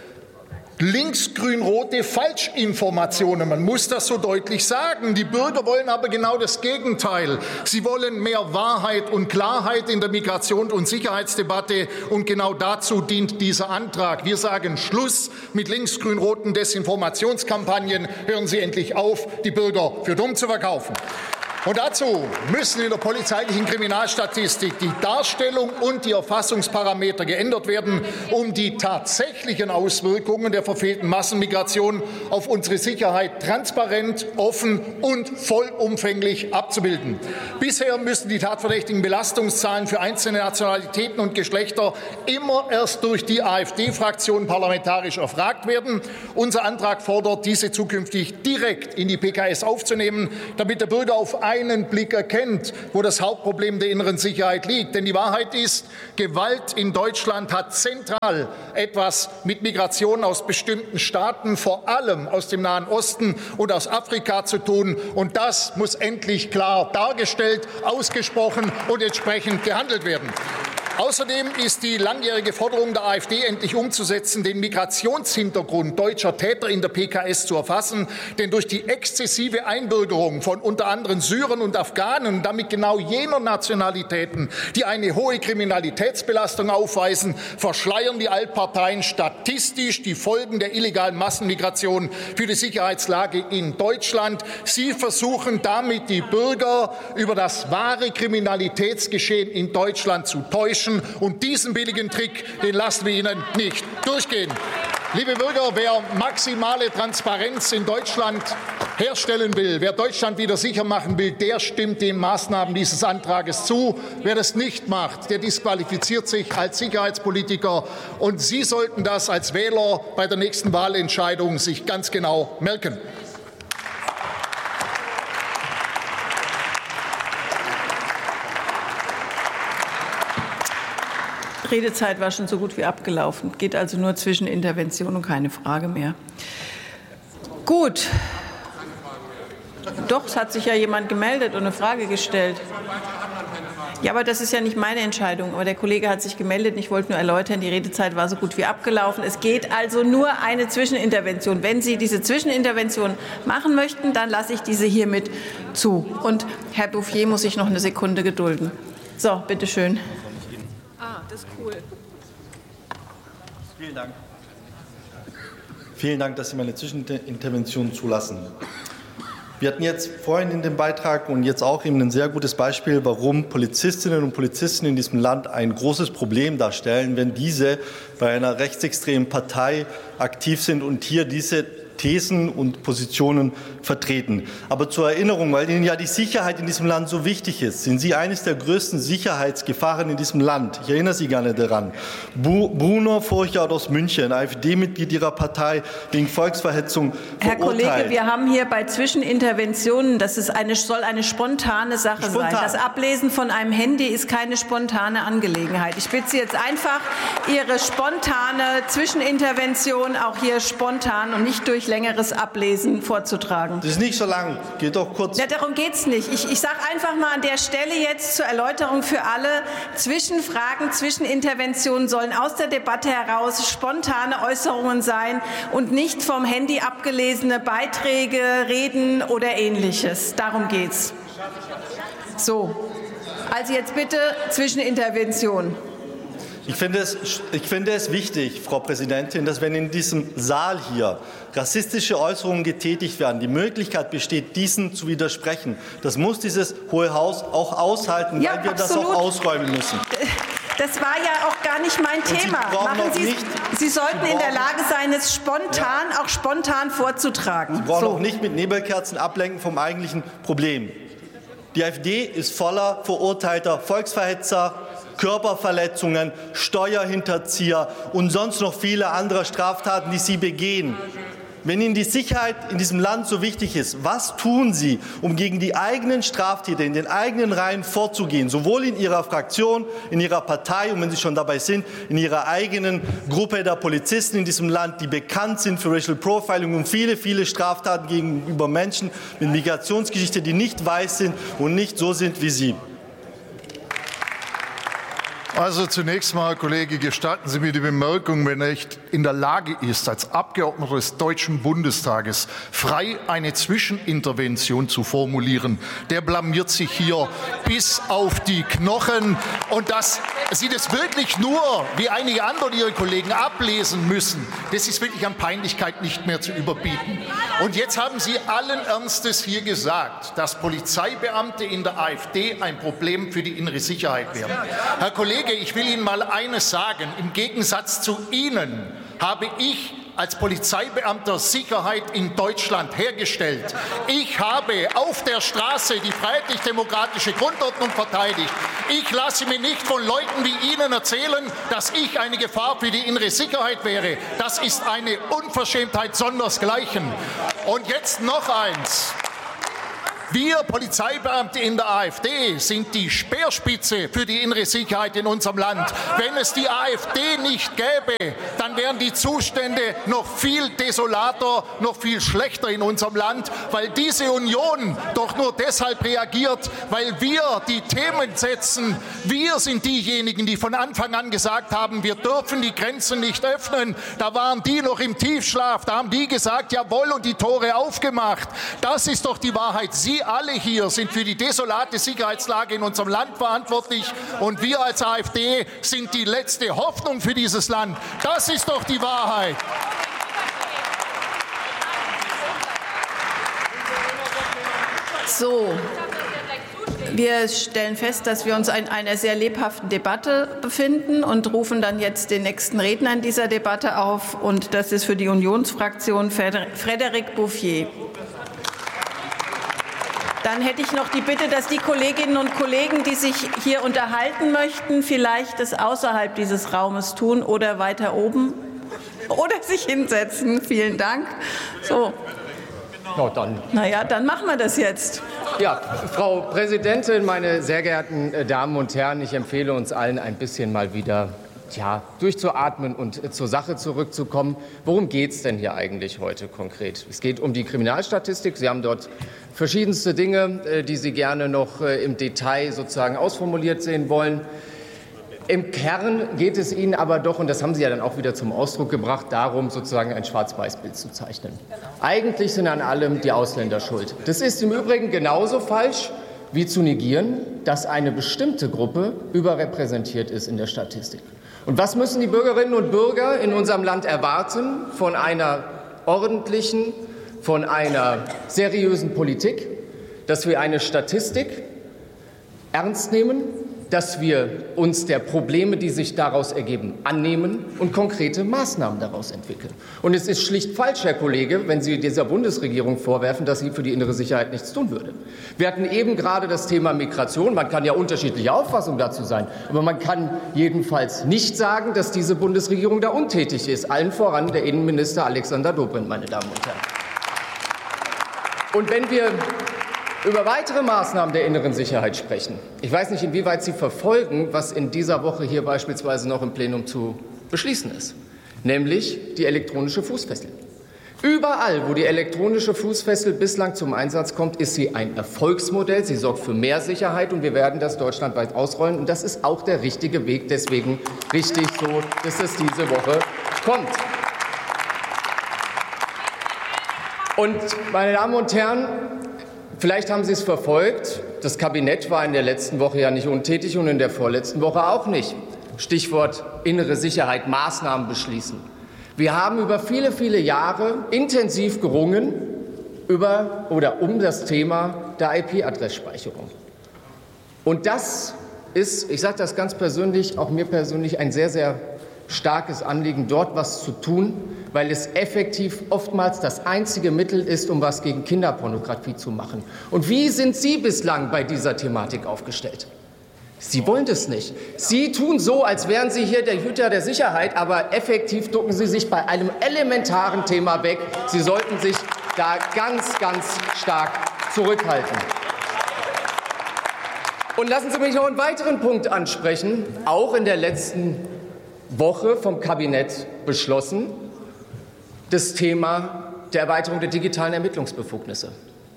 Speaker 11: linksgrün-rote Falschinformationen. Man muss das so deutlich sagen. Die Bürger wollen aber genau das Gegenteil. Sie wollen mehr Wahrheit und Klarheit in der Migrations- und Sicherheitsdebatte. Und genau dazu dient dieser Antrag. Wir sagen Schluss mit linksgrün-roten Desinformationskampagnen. Hören Sie endlich auf, die Bürger für dumm zu verkaufen. Und dazu müssen in der polizeilichen Kriminalstatistik die Darstellung und die Erfassungsparameter geändert werden, um die tatsächlichen Auswirkungen der verfehlten Massenmigration auf unsere Sicherheit transparent, offen und vollumfänglich abzubilden. Bisher müssen die tatverdächtigen Belastungszahlen für einzelne Nationalitäten und Geschlechter immer erst durch die AfD-Fraktion parlamentarisch erfragt werden. Unser Antrag fordert, diese zukünftig direkt in die P K S aufzunehmen, damit der Bürger auf einen Blick erkennt, wo das Hauptproblem der inneren Sicherheit liegt. Denn die Wahrheit ist, Gewalt in Deutschland hat zentral etwas mit Migration aus bestimmten Staaten, vor allem aus dem Nahen Osten und aus Afrika zu tun. Und das muss endlich klar dargestellt, ausgesprochen und entsprechend gehandelt werden. Außerdem ist die langjährige Forderung der AfD endlich umzusetzen, den Migrationshintergrund deutscher Täter in der P K S zu erfassen. Denn durch die exzessive Einbürgerung von unter anderem Syrern und Afghanen und damit genau jener Nationalitäten, die eine hohe Kriminalitätsbelastung aufweisen, verschleiern die Altparteien statistisch die Folgen der illegalen Massenmigration für die Sicherheitslage in Deutschland. Sie versuchen damit, die Bürger über das wahre Kriminalitätsgeschehen in Deutschland zu täuschen. Und diesen billigen Trick, den lassen wir Ihnen nicht durchgehen. Liebe Bürger, wer maximale Transparenz in Deutschland herstellen will, wer Deutschland wieder sicher machen will, der stimmt den Maßnahmen dieses Antrages zu. Wer das nicht macht, der disqualifiziert sich als Sicherheitspolitiker. Und Sie sollten das als Wähler bei der nächsten Wahlentscheidung sich ganz genau merken.
Speaker 12: Redezeit war schon so gut wie abgelaufen. Geht also nur zwischen Intervention und keine Frage mehr. Gut. Doch, es hat sich ja jemand gemeldet und eine Frage gestellt. Ja, aber das ist ja nicht meine Entscheidung. Aber der Kollege hat sich gemeldet. Ich wollte nur erläutern, die Redezeit war so gut wie abgelaufen. Es geht also nur eine Zwischenintervention. Wenn Sie diese Zwischenintervention machen möchten, dann lasse ich diese hiermit zu. Und Herr Bouffier muss sich noch eine Sekunde gedulden. So, bitteschön.
Speaker 13: Ah, das ist cool.
Speaker 14: Vielen Dank. Vielen Dank, dass Sie meine Zwischenintervention zulassen. Wir hatten jetzt vorhin in dem Beitrag und jetzt auch eben ein sehr gutes Beispiel, warum Polizistinnen und Polizisten in diesem Land ein großes Problem darstellen, wenn diese bei einer rechtsextremen Partei aktiv sind und hier diese Thesen und Positionen vertreten. Aber zur Erinnerung, weil Ihnen ja die Sicherheit in diesem Land so wichtig ist, sind Sie eines der größten Sicherheitsgefahren in diesem Land. Ich erinnere Sie gerne daran. Bruno Furchard aus München, AfD-Mitglied Ihrer Partei, wegen Volksverhetzung
Speaker 12: Herr
Speaker 14: verurteilt.
Speaker 12: Kollege, wir haben hier bei Zwischeninterventionen, das ist eine, soll eine spontane Sache
Speaker 14: Spontan.
Speaker 12: sein. Das Ablesen von einem Handy ist keine spontane Angelegenheit. Ich bitte Sie jetzt einfach, Ihre spontane Zwischenintervention auch hier spontan und nicht durch längeres Ablesen vorzutragen.
Speaker 14: Das ist nicht so lang, geht doch kurz.
Speaker 12: Ja, darum geht es nicht. Ich, ich sage einfach mal an der Stelle jetzt zur Erläuterung für alle, Zwischenfragen, Zwischeninterventionen sollen aus der Debatte heraus spontane Äußerungen sein und nicht vom Handy abgelesene Beiträge, Reden oder Ähnliches. Darum geht's. So, also jetzt bitte Zwischenintervention.
Speaker 14: Ich finde, es, ich finde es wichtig, Frau Präsidentin, dass wenn in diesem Saal hier rassistische Äußerungen getätigt werden, die Möglichkeit besteht, diesen zu widersprechen. Das muss dieses Hohe Haus auch aushalten,
Speaker 12: ja,
Speaker 14: weil wir
Speaker 12: absolut.
Speaker 14: das auch ausräumen müssen.
Speaker 12: Das war ja auch gar nicht mein
Speaker 14: Und
Speaker 12: Thema.
Speaker 14: Sie,
Speaker 12: Machen Sie,
Speaker 14: nicht,
Speaker 12: Sie sollten
Speaker 14: Sie
Speaker 12: in der Lage sein, es spontan, ja. auch spontan vorzutragen.
Speaker 14: Sie brauchen
Speaker 12: so.
Speaker 14: auch nicht mit Nebelkerzen ablenken vom eigentlichen Problem. Die AfD ist voller verurteilter Volksverhetzer, Körperverletzungen, Steuerhinterzieher und sonst noch viele andere Straftaten, die sie begehen. Wenn Ihnen die Sicherheit in diesem Land so wichtig ist, was tun Sie, um gegen die eigenen Straftäter in den eigenen Reihen vorzugehen, sowohl in Ihrer Fraktion, in Ihrer Partei und wenn Sie schon dabei sind, in Ihrer eigenen Gruppe der Polizisten in diesem Land, die bekannt sind für Racial Profiling und viele, viele Straftaten gegenüber Menschen mit Migrationsgeschichte, die nicht weiß sind und nicht so sind wie Sie?
Speaker 11: Also zunächst mal, Kollege, gestatten Sie mir die Bemerkung, wenn er nicht in der Lage ist, als Abgeordneter des Deutschen Bundestages frei eine Zwischenintervention zu formulieren, der blamiert sich hier bis auf die Knochen. Und dass Sie das wirklich nur, wie einige andere Ihre Kollegen, ablesen müssen, das ist wirklich an Peinlichkeit nicht mehr zu überbieten. Und jetzt haben Sie allen Ernstes hier gesagt, dass Polizeibeamte in der AfD ein Problem für die innere Sicherheit wären. Herr Kollege, ich will Ihnen mal eines sagen. Im Gegensatz zu Ihnen habe ich als Polizeibeamter Sicherheit in Deutschland hergestellt. Ich habe auf der Straße die freiheitlich-demokratische Grundordnung verteidigt. Ich lasse mir nicht von Leuten wie Ihnen erzählen, dass ich eine Gefahr für die innere Sicherheit wäre. Das ist eine Unverschämtheit sondersgleichen. Und jetzt noch eins. Wir Polizeibeamte in der AfD sind die Speerspitze für die innere Sicherheit in unserem Land. Wenn es die AfD nicht gäbe, dann wären die Zustände noch viel desolater, noch viel schlechter in unserem Land, weil diese Union doch nur deshalb reagiert, weil wir die Themen setzen. Wir sind diejenigen, die von Anfang an gesagt haben, wir dürfen die Grenzen nicht öffnen. Da waren die noch im Tiefschlaf, da haben die gesagt, jawohl, und die Tore aufgemacht. Das ist doch die Wahrheit. Sie alle hier sind für die desolate Sicherheitslage in unserem Land verantwortlich und wir als AfD sind die letzte Hoffnung für dieses Land. Das ist doch die Wahrheit.
Speaker 12: So, Wir stellen fest, dass wir uns in einer sehr lebhaften Debatte befinden und rufen dann jetzt den nächsten Redner in dieser Debatte auf. Und das ist für die Unionsfraktion Frédéric Bouffier. Dann hätte ich noch die Bitte, dass die Kolleginnen und Kollegen, die sich hier unterhalten möchten, vielleicht das außerhalb dieses Raumes tun oder weiter oben oder sich hinsetzen. Vielen Dank. So.
Speaker 15: Na dann.
Speaker 12: Na ja, dann machen wir das jetzt.
Speaker 15: Ja, Frau Präsidentin, meine sehr geehrten Damen und Herren, ich empfehle uns allen ein bisschen mal wieder ja, durchzuatmen und zur Sache zurückzukommen. Worum geht es denn hier eigentlich heute konkret? Es geht um die Kriminalstatistik. Sie haben dort verschiedenste Dinge, die Sie gerne noch im Detail sozusagen ausformuliert sehen wollen. Im Kern geht es Ihnen aber doch, und das haben Sie ja dann auch wieder zum Ausdruck gebracht, darum, sozusagen ein Schwarz-Weiß-Bild zu zeichnen. Eigentlich sind an allem die Ausländer schuld. Das ist im Übrigen genauso falsch wie zu negieren, dass eine bestimmte Gruppe überrepräsentiert ist in der Statistik. Und was müssen die Bürgerinnen und Bürger in unserem Land erwarten von einer ordentlichen, von einer seriösen Politik? Dass wir eine Statistik ernst nehmen, dass wir uns der Probleme, die sich daraus ergeben, annehmen und konkrete Maßnahmen daraus entwickeln. Und es ist schlicht falsch, Herr Kollege, wenn Sie dieser Bundesregierung vorwerfen, dass sie für die innere Sicherheit nichts tun würde. Wir hatten eben gerade das Thema Migration. Man kann ja unterschiedliche Auffassungen dazu sein. Aber man kann jedenfalls nicht sagen, dass diese Bundesregierung da untätig ist. Allen voran der Innenminister Alexander Dobrindt, meine Damen und Herren. Und wenn wir über weitere Maßnahmen der inneren Sicherheit sprechen. Ich weiß nicht, inwieweit Sie verfolgen, was in dieser Woche hier beispielsweise noch im Plenum zu beschließen ist, nämlich die elektronische Fußfessel. Überall, wo die elektronische Fußfessel bislang zum Einsatz kommt, ist sie ein Erfolgsmodell. Sie sorgt für mehr Sicherheit, und wir werden das deutschlandweit ausrollen. Und das ist auch der richtige Weg. Deswegen richtig so, dass es diese Woche kommt. Und, meine Damen und Herren, vielleicht haben Sie es verfolgt. Das Kabinett war in der letzten Woche ja nicht untätig und in der vorletzten Woche auch nicht. Stichwort innere Sicherheit, Maßnahmen beschließen. Wir haben über viele, viele Jahre intensiv gerungen über oder um das Thema der I P-Adressspeicherung. Und das ist, ich sage das ganz persönlich, auch mir persönlich ein sehr, sehr starkes Anliegen, dort was zu tun, weil es effektiv oftmals das einzige Mittel ist, um was gegen Kinderpornografie zu machen. Und wie sind Sie bislang bei dieser Thematik aufgestellt? Sie wollen das nicht. Sie tun so, als wären Sie hier der Hüter der Sicherheit, aber effektiv ducken Sie sich bei einem elementaren Thema weg. Sie sollten sich da ganz, ganz stark zurückhalten. Und lassen Sie mich noch einen weiteren Punkt ansprechen, auch in der letzten Woche vom Kabinett beschlossen, das Thema der Erweiterung der digitalen Ermittlungsbefugnisse.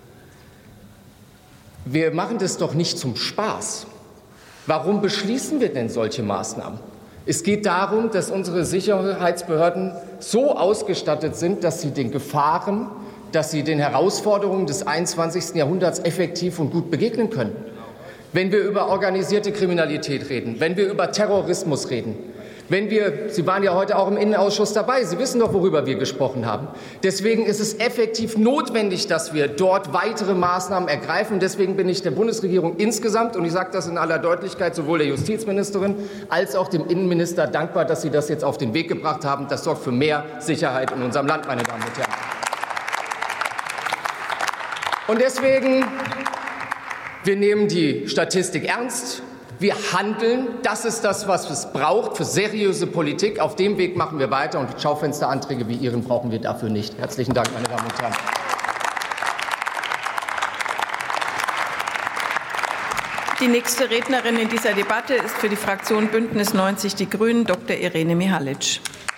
Speaker 15: Wir machen das doch nicht zum Spaß. Warum beschließen wir denn solche Maßnahmen? Es geht darum, dass unsere Sicherheitsbehörden so ausgestattet sind, dass sie den Gefahren, dass sie den Herausforderungen des einundzwanzigsten Jahrhunderts effektiv und gut begegnen können. Wenn wir über organisierte Kriminalität reden, wenn wir über Terrorismus reden, wenn wir, Sie waren ja heute auch im Innenausschuss dabei, Sie wissen doch, worüber wir gesprochen haben. Deswegen ist es effektiv notwendig, dass wir dort weitere Maßnahmen ergreifen. Deswegen bin ich der Bundesregierung insgesamt, und ich sage das in aller Deutlichkeit, sowohl der Justizministerin als auch dem Innenminister dankbar, dass Sie das jetzt auf den Weg gebracht haben. Das sorgt für mehr Sicherheit in unserem Land, meine Damen und Herren. Und deswegen, wir nehmen die Statistik ernst. Wir handeln. Das ist das, was es braucht für seriöse Politik. Auf dem Weg machen wir weiter. Und Schaufensteranträge wie Ihren brauchen wir dafür nicht. Herzlichen Dank, meine Damen und Herren.
Speaker 12: Die nächste Rednerin in dieser Debatte ist für die Fraktion Bündnis neunzig Die Grünen Doktor Irene Mihalic.